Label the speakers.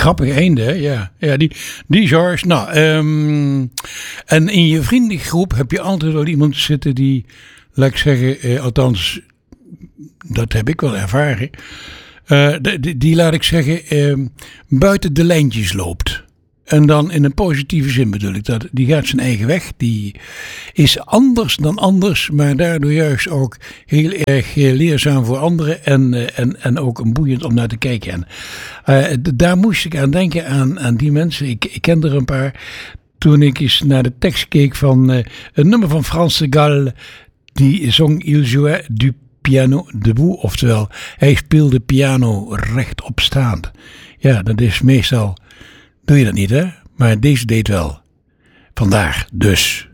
Speaker 1: grappig einde, hè? Ja, die George. Nou, en in je vriendengroep heb je altijd wel iemand zitten die, laat ik zeggen, althans, dat heb ik wel ervaren. Die laat ik zeggen, buiten de lijntjes loopt. En dan in een positieve zin bedoel ik dat. Die gaat zijn eigen weg. Die is anders dan anders. Maar daardoor juist ook heel erg leerzaam voor anderen. En ook een boeiend om naar te kijken. En daar moest ik aan denken aan die mensen. Ik ken er een paar. Toen ik eens naar de tekst keek van een nummer van Frans de Gall. Die zong Il jouait du piano debout. Oftewel, hij speelde piano rechtop staand. Ja, dat is meestal... Doe je dat niet, hè? Maar deze deed wel. Vandaar dus.